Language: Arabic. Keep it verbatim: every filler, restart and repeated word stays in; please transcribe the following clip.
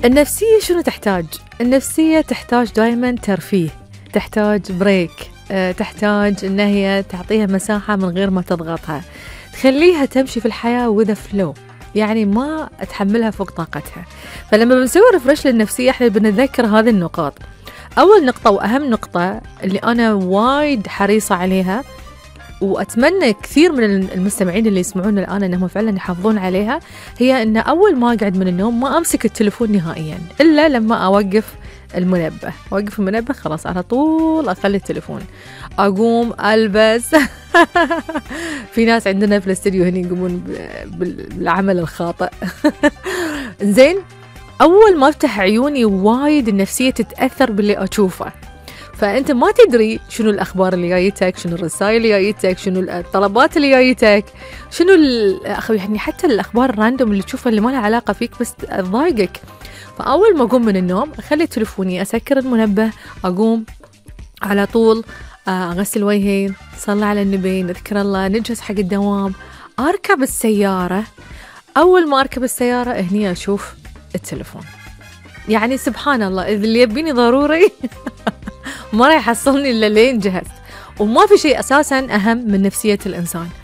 النفسية شنو تحتاج؟ النفسية تحتاج دائما ترفيه، تحتاج بريك، أه، تحتاج ان هي تعطيها مساحة من غير ما تضغطها، تخليها تمشي في الحياة وذا فلو، يعني ما تحملها فوق طاقتها. فلما بنسوي ريفرش للنفسية احنا بنتذكر هذه النقاط. اول نقطة واهم نقطة اللي انا وايد حريصة عليها، وأتمنى كثير من المستمعين اللي يسمعون الآن أنهم فعلا يحافظون عليها، هي أن أول ما أقعد من النوم ما أمسك التلفون نهائيا إلا لما أوقف المنبه. أوقف المنبه خلاص على طول أخلي التلفون، أقوم ألبس في ناس عندنا في الاستديو هنا يقومون بالعمل الخاطئ زين. أول ما أفتح عيوني وايد النفسية تتأثر باللي أشوفه، فأنت ما تدري شنو الأخبار اللي جايتك، شنو الرسائل اللي جايتك، شنو الطلبات اللي جايتك، شنو يعني حتى الأخبار الراندوم اللي تشوفها اللي ما لها علاقة فيك بس تضايقك. فأول ما أقوم من النوم أخلي تلفوني، أسكر المنبه، أقوم على طول أغسل وجهي، صلي على النبي، نذكر الله، نجهز حق الدوام، أركب السيارة. أول ما أركب السيارة هني أشوف التلفون. يعني سبحان الله اللي يبيني ضروري ما راح يحصلني إلا لين جهزت. وما في شيء أساساً أهم من نفسية الإنسان.